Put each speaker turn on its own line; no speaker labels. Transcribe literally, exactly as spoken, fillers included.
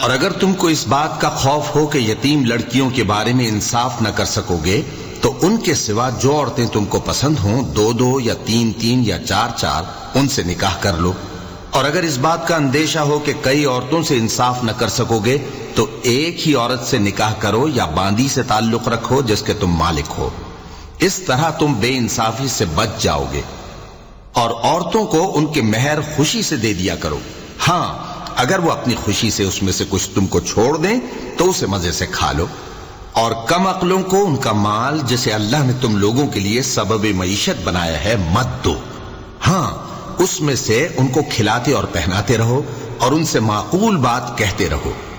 और अगर तुमको इस बात का खौफ हो कि यतीम लड़कियों के बारे में इंसाफ न कर सकोगे तो उनके सिवा जो औरतें तुमको पसंद हों, दो दो या तीन तीन या चार चार, उनसे निकाह कर लो। और अगर इस बात का अंदेशा हो कि कई औरतों से इंसाफ न कर सकोगे तो एक ही औरत से निकाह करो या बांदी से ताल्लुक रखो जिसके तुम मालिक हो। इस तरह तुम बेइंसाफी से बच जाओगे। और औरतों को उनके मेहर खुशी से दे दिया करो। हां, अगर वो अपनी खुशी से उसमें से कुछ तुमको छोड़ दें तो उसे मजे से खा लो। और कम अक्लों को उनका माल जिसे अल्लाह ने तुम लोगों के लिए सबब मईशत बनाया है मत दो। हां, उसमें से उनको खिलाते और पहनाते रहो और उनसे माकूल बात कहते रहो।